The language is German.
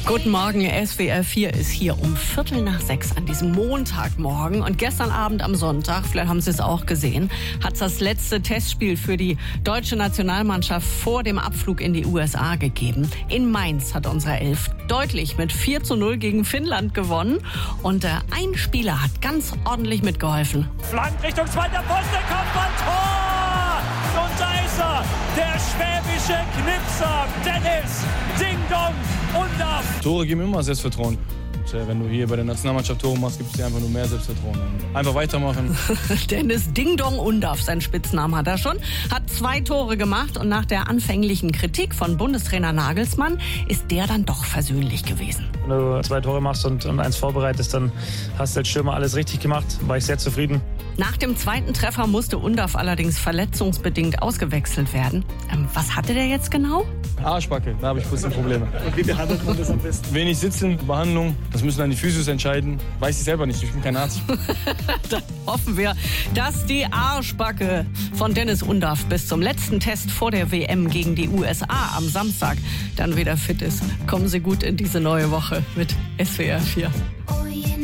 Guten Morgen, SWR 4 ist hier um 5:45 an diesem Montagmorgen. Und gestern Abend am Sonntag, vielleicht haben Sie es auch gesehen, hat es das letzte Testspiel für die deutsche Nationalmannschaft vor dem Abflug in die USA gegeben. In Mainz hat unsere Elf deutlich mit 4:0 gegen Finnland gewonnen. Und ein Spieler hat ganz ordentlich mitgeholfen. Flank Richtung zweiter Pfosten, Kopfball, Tor! Und da ist er, der schwäbische Knipser, Dennis Ding Dong Undaff. Tore geben immer Selbstvertrauen. Wenn du hier bei der Nationalmannschaft Tore machst, gibt es dir einfach nur mehr Selbstvertrauen. Einfach weitermachen. Dennis Ding Dong Undaff, sein Spitznamen hat er schon, hat 2 Tore gemacht. Und nach der anfänglichen Kritik von Bundestrainer Nagelsmann ist der dann doch versöhnlich gewesen. Wenn du 2 Tore machst und 1 vorbereitest, dann hast du als Stürmer alles richtig gemacht. War ich sehr zufrieden. Nach dem 2. Treffer musste Undaff allerdings verletzungsbedingt ausgewechselt werden. Was hatte der jetzt genau? Arschbacke, da habe ich ein bisschen Probleme. Und wie behandelt man das am besten? Wenig Sitzen, Behandlung, das müssen dann die Physios entscheiden. Weiß ich selber nicht, ich bin kein Arzt. Dann hoffen wir, dass die Arschbacke von Dennis Undaff bis zum letzten Test vor der WM gegen die USA am Samstag dann wieder fit ist. Kommen Sie gut in diese neue Woche mit SWR 4.